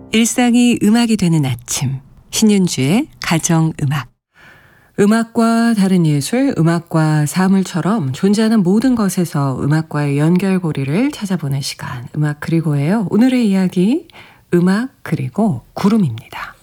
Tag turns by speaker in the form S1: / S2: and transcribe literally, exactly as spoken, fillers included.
S1: 일상이 음악이 되는 아침, 신윤주의 가정음악. 음악과 다른 예술, 음악과 사물처럼 존재하는 모든 것에서 음악과의 연결고리를 찾아보는 시간, 음악 그리고예요. 오늘의 이야기, 음악 그리고 구름입니다.